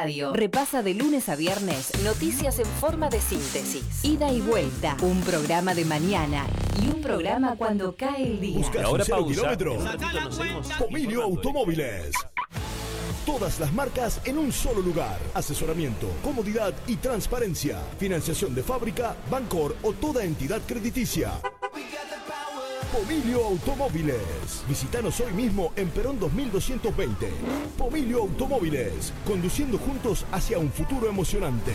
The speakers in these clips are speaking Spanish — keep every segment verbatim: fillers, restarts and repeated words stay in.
Radio repasa de lunes a viernes noticias en forma de síntesis. Ida y vuelta, un programa de mañana y un programa cuando cae el día. ¿Buscas Ahora un cero pausa. kilómetro? Nos seguimos. Pomilio Automóviles. Todas las marcas en un solo lugar. Asesoramiento, comodidad y transparencia. Financiación de fábrica, Bancor o toda entidad crediticia. Pomilio Automóviles. Visítanos hoy mismo en Perón dos mil doscientos veinte. Pomilio Automóviles. Conduciendo juntos hacia un futuro emocionante.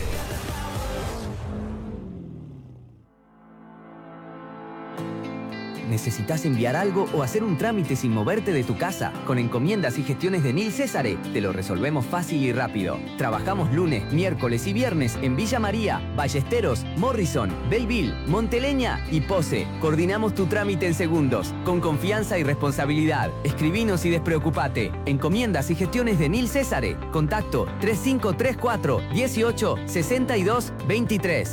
¿Necesitas enviar algo o hacer un trámite sin moverte de tu casa? Con encomiendas y gestiones de Nil Césare, te lo resolvemos fácil y rápido. Trabajamos lunes, miércoles y viernes en Villa María, Ballesteros, Morrison, Belleville, Monteleña y Pose. Coordinamos tu trámite en segundos, con confianza y responsabilidad. Escribinos y despreocupate. Encomiendas y gestiones de Nil Césare. Contacto tres cinco tres cuatro, dieciocho, sesenta y dos, veintitrés.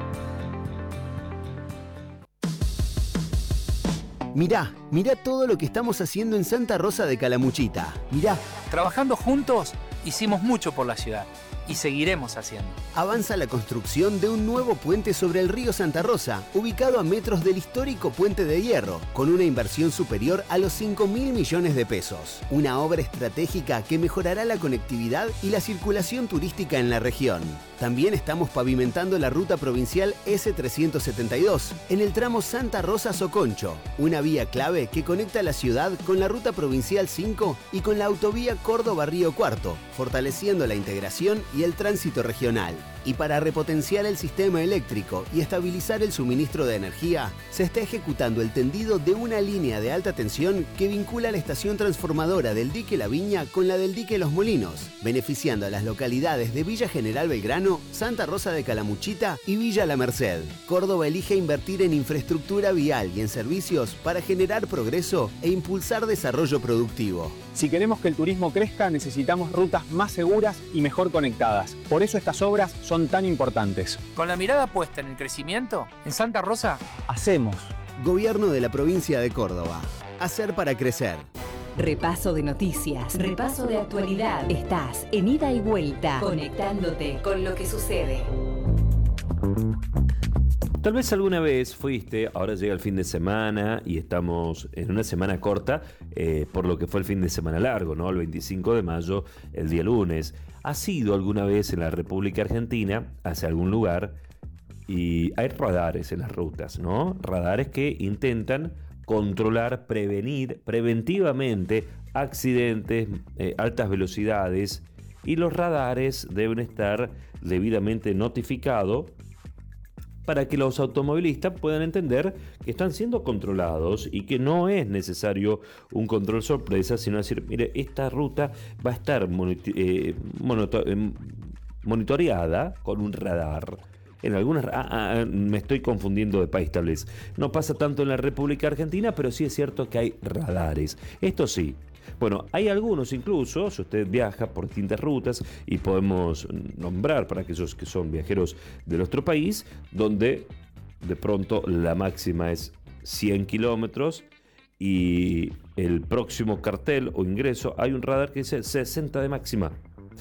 Mirá, mirá todo lo que estamos haciendo en Santa Rosa de Calamuchita. Mirá. Trabajando juntos, hicimos mucho por la ciudad y seguiremos haciendo. Avanza la construcción de un nuevo puente sobre el río Santa Rosa, ubicado a metros del histórico Puente de Hierro, con una inversión superior a los cinco mil millones de pesos. Una obra estratégica que mejorará la conectividad y la circulación turística en la región. También estamos pavimentando la ruta provincial ese trescientos setenta y dos, en el tramo Santa Rosa-Soconcho, una vía clave que conecta la ciudad con la ruta provincial cinco y con la autovía Córdoba-Río Cuarto, fortaleciendo la integración y el tránsito regional. Y para repotenciar el sistema eléctrico y estabilizar el suministro de energía, se está ejecutando el tendido de una línea de alta tensión que vincula la estación transformadora del dique La Viña con la del dique Los Molinos, beneficiando a las localidades de Villa General Belgrano, Santa Rosa de Calamuchita y Villa La Merced. Córdoba elige invertir en infraestructura vial y en servicios para generar progreso e impulsar desarrollo productivo. Si queremos que el turismo crezca, necesitamos rutas más seguras y mejor conectadas. Por eso estas obras son tan importantes. Con la mirada puesta en el crecimiento, en Santa Rosa, hacemos. Gobierno de la provincia de Córdoba. Hacer para crecer. Repaso de noticias, repaso de actualidad. Estás en Ida y Vuelta, conectándote con lo que sucede. Tal vez alguna vez fuiste, ahora llega el fin de semana y estamos en una semana corta, eh, por lo que fue el fin de semana largo, ¿no? El veinticinco de mayo, el día lunes. ¿Has ido alguna vez en la República Argentina, hacia algún lugar? Y hay radares en las rutas, ¿no? Radares que intentan controlar, prevenir preventivamente accidentes, eh, altas velocidades, y los radares deben estar debidamente notificados para que los automovilistas puedan entender que están siendo controlados y que no es necesario un control sorpresa, sino decir, mire, esta ruta va a estar monito- eh, monoto- eh, monitoreada con un radar. En algunas... Ah, ah, me estoy confundiendo de país tal vez. No pasa tanto en la República Argentina, pero sí es cierto que hay radares. Esto sí. Bueno, hay algunos incluso, si usted viaja por distintas rutas, y podemos nombrar para aquellos que son viajeros de nuestro país, donde de pronto la máxima es cien kilómetros y el próximo cartel o ingreso hay un radar que dice sesenta de máxima.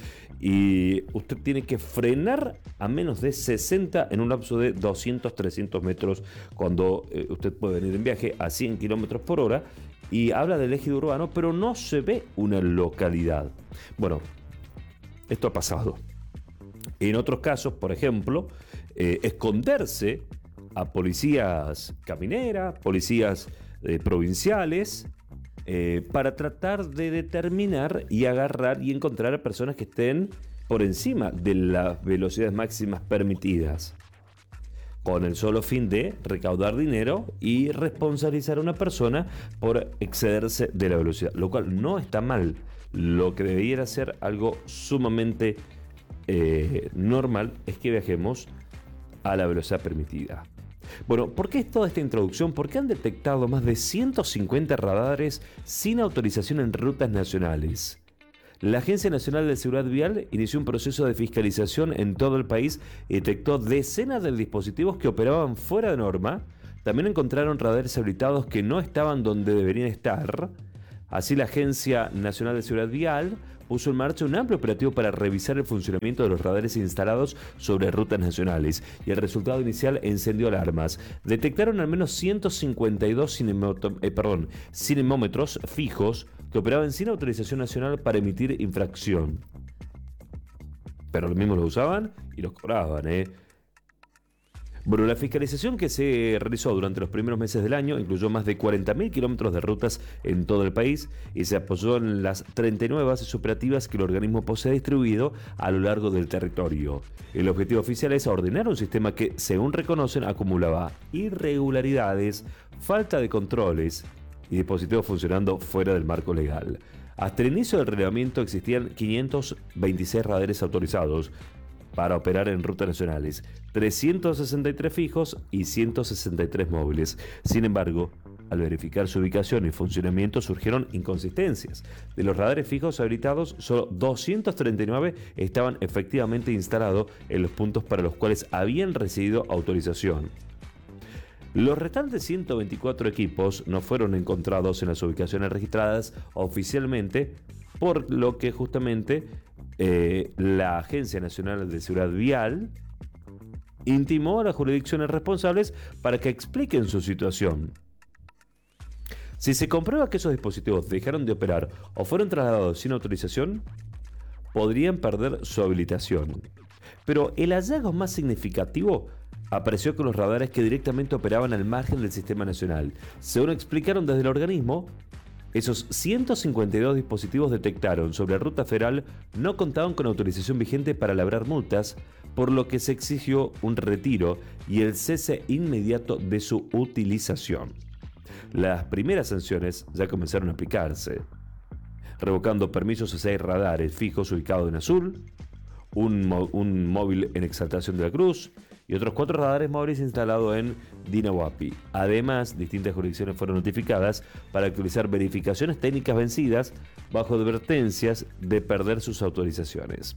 Y usted tiene que frenar a menos de sesenta en un lapso de doscientos, trescientos metros cuando eh, usted puede venir en viaje a cien kilómetros por hora. Y habla del ejido urbano, pero no se ve una localidad. Bueno, esto ha pasado. En otros casos, por ejemplo, eh, esconderse a policías camineras, policías eh, provinciales, eh, para tratar de determinar y agarrar y encontrar a personas que estén por encima de las velocidades máximas permitidas, con el solo fin de recaudar dinero y responsabilizar a una persona por excederse de la velocidad, lo cual no está mal. Lo que debería ser algo sumamente eh, normal es que viajemos a la velocidad permitida. Bueno, ¿por qué toda esta introducción? Porque han detectado más de ciento cincuenta radares sin autorización en rutas nacionales. La Agencia Nacional de Seguridad Vial inició un proceso de fiscalización en todo el país y detectó decenas de dispositivos que operaban fuera de norma. También encontraron radares habilitados que no estaban donde deberían estar. Así, la Agencia Nacional de Seguridad Vial puso en marcha un amplio operativo para revisar el funcionamiento de los radares instalados sobre rutas nacionales, y el resultado inicial encendió alarmas. Detectaron al menos ciento cincuenta y dos cinemoto, eh, perdón, cinemómetros fijos que operaban sin autorización nacional para emitir infracción. Pero los mismos lo usaban y los cobraban, ¿eh? Bueno, la fiscalización que se realizó durante los primeros meses del año incluyó más de cuarenta mil kilómetros de rutas en todo el país y se apoyó en las treinta y nueve bases operativas que el organismo posee distribuido a lo largo del territorio. El objetivo oficial es ordenar un sistema que, según reconocen, acumulaba irregularidades, falta de controles y dispositivos funcionando fuera del marco legal. Hasta el inicio del relevamiento existían quinientos veintiséis radares autorizados para operar en rutas nacionales, trescientos sesenta y tres fijos y ciento sesenta y tres móviles. Sin embargo, al verificar su ubicación y funcionamiento surgieron inconsistencias. De los radares fijos habilitados, solo doscientos treinta y nueve estaban efectivamente instalados en los puntos para los cuales habían recibido autorización. Los restantes ciento veinticuatro equipos no fueron encontrados en las ubicaciones registradas oficialmente, por lo que justamente eh, la Agencia Nacional de Seguridad Vial intimó a las jurisdicciones responsables para que expliquen su situación. Si se comprueba que esos dispositivos dejaron de operar o fueron trasladados sin autorización, podrían perder su habilitación. Pero el hallazgo más significativo apareció con los radares que directamente operaban al margen del sistema nacional. Según explicaron desde el organismo, esos ciento cincuenta y dos dispositivos detectaron sobre la ruta federal no contaban con autorización vigente para labrar multas, por lo que se exigió un retiro y el cese inmediato de su utilización. Las primeras sanciones ya comenzaron a aplicarse, revocando permisos a seis radares fijos ubicados en Azul, un, un móvil en Exaltación de la Cruz y otros cuatro radares móviles instalados en Dinahuapi. Además, distintas jurisdicciones fueron notificadas para actualizar verificaciones técnicas vencidas bajo advertencias de perder sus autorizaciones.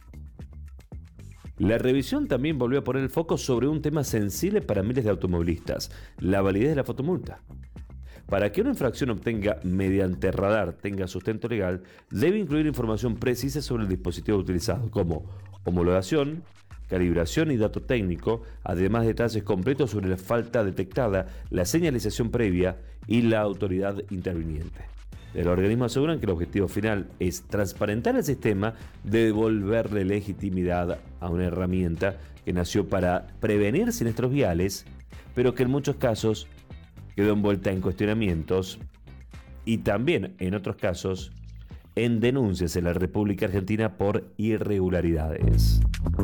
La revisión también volvió a poner el foco sobre un tema sensible para miles de automovilistas: la validez de la fotomulta. Para que una infracción obtenga mediante radar tenga sustento legal, debe incluir información precisa sobre el dispositivo utilizado, como homologación, calibración y dato técnico, además de detalles completos sobre la falta detectada, la señalización previa y la autoridad interviniente. El organismo aseguran que el objetivo final es transparentar el sistema, devolverle legitimidad a una herramienta que nació para prevenir siniestros viales, pero que en muchos casos quedó envuelta en cuestionamientos y también, en otros casos, en denuncias en la República Argentina por irregularidades.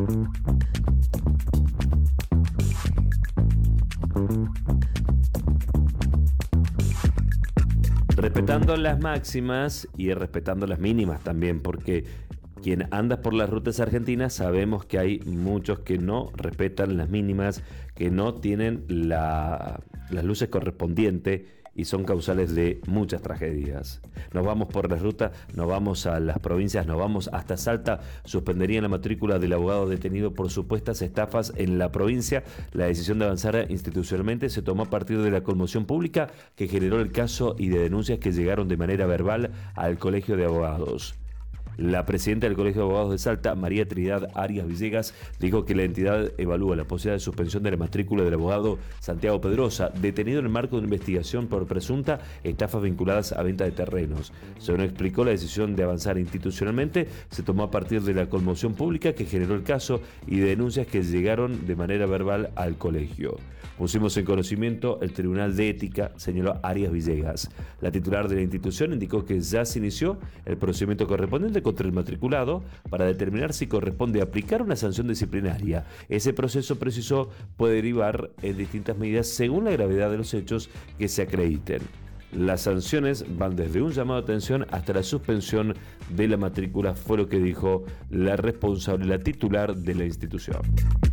Respetando las máximas y respetando las mínimas también, porque quien anda por las rutas argentinas sabemos que hay muchos que no respetan las mínimas, que no tienen la, las luces correspondientes y son causales de muchas tragedias. Nos vamos por la ruta, nos vamos a las provincias, nos vamos hasta Salta. Suspenderían la matrícula del abogado detenido por supuestas estafas en la provincia. La decisión de avanzar institucionalmente se tomó a partir de la conmoción pública que generó el caso y de denuncias que llegaron de manera verbal al Colegio de Abogados. La presidenta del Colegio de Abogados de Salta, María Trinidad Arias Villegas, dijo que la entidad evalúa la posibilidad de suspensión de la matrícula del abogado Santiago Pedrosa, detenido en el marco de una investigación por presunta estafas vinculadas a venta de terrenos. Según explicó, la decisión de avanzar institucionalmente se tomó a partir de la conmoción pública que generó el caso y de denuncias que llegaron de manera verbal al colegio. Pusimos en conocimiento el Tribunal de Ética, señaló Arias Villegas. La titular de la institución indicó que ya se inició el procedimiento correspondiente contra el matriculado para determinar si corresponde aplicar una sanción disciplinaria. Ese proceso, precisó, puede derivar en distintas medidas según la gravedad de los hechos que se acrediten. Las sanciones van desde un llamado de atención hasta la suspensión de la matrícula, fue lo que dijo la responsable, la titular de la institución.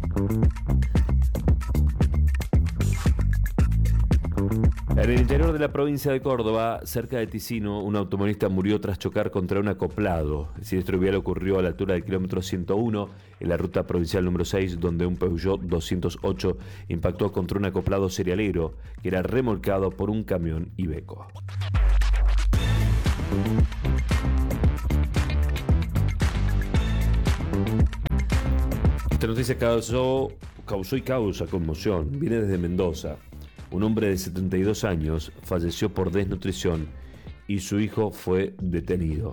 En el interior de la provincia de Córdoba, cerca de Ticino, un automovilista murió tras chocar contra un acoplado. El siniestro vial ocurrió a la altura del kilómetro ciento uno, en la ruta provincial número seis, donde un Peugeot doscientos ocho impactó contra un acoplado cerealero que era remolcado por un camión Iveco. Esta noticia causó, causó y causa conmoción. Viene desde Mendoza. Un hombre de setenta y dos años falleció por desnutrición y su hijo fue detenido.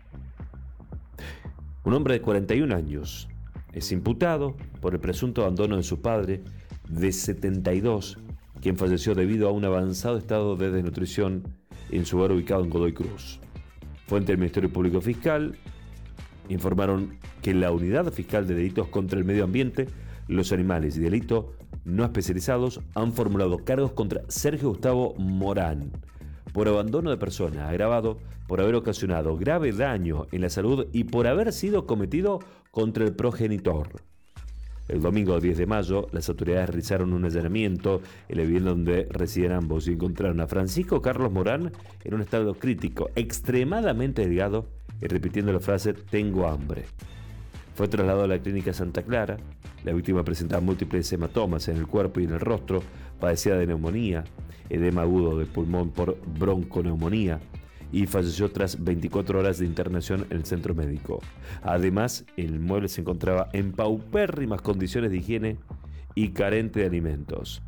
Un hombre de cuarenta y un años es imputado por el presunto abandono de su padre de setenta y dos, quien falleció debido a un avanzado estado de desnutrición en su hogar ubicado en Godoy Cruz. Fuente del Ministerio Público Fiscal informaron que la Unidad Fiscal de Delitos contra el Medio Ambiente, los Animales y Delitos no especializados han formulado cargos contra Sergio Gustavo Morán por abandono de persona agravado por haber ocasionado grave daño en la salud y por haber sido cometido contra el progenitor. El domingo diez de mayo, las autoridades realizaron un allanamiento en la vivienda donde residen ambos y encontraron a Francisco Carlos Morán en un estado crítico, extremadamente delgado y repitiendo la frase «tengo hambre». Fue trasladado a la clínica Santa Clara. La víctima presentaba múltiples hematomas en el cuerpo y en el rostro, padecía de neumonía, edema agudo del pulmón por bronconeumonía y falleció tras veinticuatro horas de internación en el centro médico. Además, el inmueble se encontraba en paupérrimas condiciones de higiene y carente de alimentos.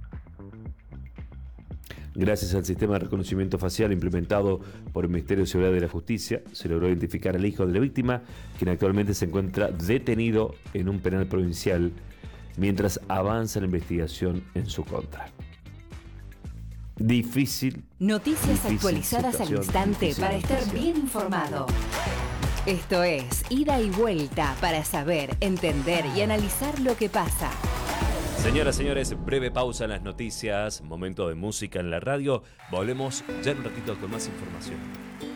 Gracias al sistema de reconocimiento facial implementado por el Ministerio de Seguridad de la Justicia, se logró identificar al hijo de la víctima, quien actualmente se encuentra detenido en un penal provincial mientras avanza la investigación en su contra. Difícil. Noticias difícil actualizadas al instante difícil para estar situación. bien informado. Esto es Ida y Vuelta para saber, entender y analizar lo que pasa. Señoras, señores, breve pausa en las noticias, momento de música en la radio. Volvemos ya en un ratito con más información.